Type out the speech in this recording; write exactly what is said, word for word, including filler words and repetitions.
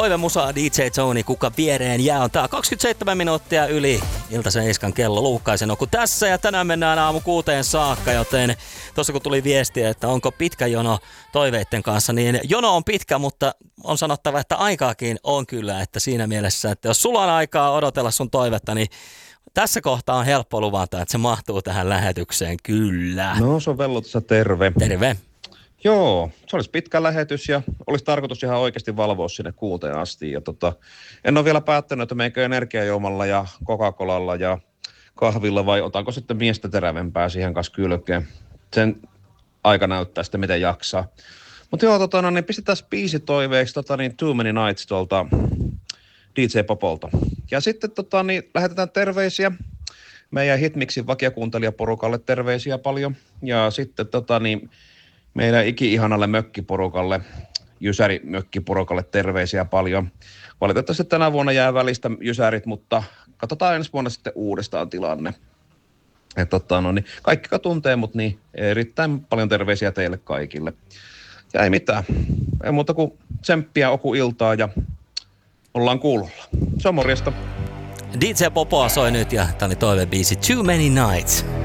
Toivemusa D J Tony, kuka viereen jää, on tää kaksikymmentäseitsemän minuuttia yli iltaisen Eiskan kello. Luukkaisen on tässä ja tänään mennään aamu kuuteen saakka, joten tuossa kun tuli viestiä, että onko pitkä jono toiveitten kanssa, niin jono on pitkä, mutta on sanottava, että aikaakin on kyllä, että siinä mielessä, että jos sulla on aikaa odotella sun toivetta, niin tässä kohtaa on helppo luvata, että se mahtuu tähän lähetykseen, kyllä. No, se on vellotussa terve. Terve. Joo, se olisi pitkä lähetys ja olisi tarkoitus ihan oikeasti valvoa sinne kuuteen asti. Ja tota, en ole vielä päättänyt, että meikö energiajuomalla ja Coca-Colalla ja kahvilla vai otanko sitten miestä terävempää siihen kanssa kylkeen. Sen aika näyttää sitten, miten jaksaa. Mutta joo, tota, no, niin pistetään biisitoiveeksi tota, niin Too Many Nights tuolta D J Popolta. Ja sitten tota, niin, lähetetään terveisiä meidän Hitmixin vakiokuuntelijaporukalle, terveisiä paljon. Ja sitten tota, niin, meidän iki-ihanalle mökkiporukalle, Jysäri-mökkiporukalle terveisiä paljon. Valitettavasti tänä vuonna jää välistä Jysärit, mutta katsotaan ensi vuonna sitten uudestaan tilanne. Et, tota, no, niin, kaikki joka tuntee mut, niin erittäin paljon terveisiä teille kaikille. Ja ei mitään, ei muuta kuin tsemppiä Oku iltaa ja ollaan kuulolla. Se on morjesta. D J Popoa soi nyt ja tää oli toivebiisi Too Many Nights.